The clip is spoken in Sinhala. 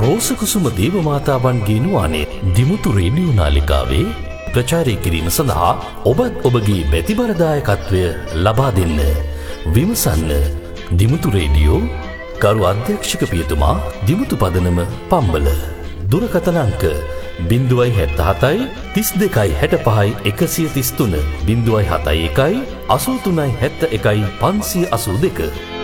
රෝසකුසුම දේවමාතාවන්ගේ නුවානේ දිමුතු රේඩියෝ නාලිකාවේ ප්‍රචාරය කිරීම සඳහා ඔබත් ඔබගේ බැතිබරදායකත්වය ලබා දෙන්න. විමසන්න දිමුතු රේඩියෝ කරු අධ්‍යක්ෂක පියතුමා දිමුතු පදනම පම්බල. දුරකථන අංක 077 32 65 133 071 83 71 582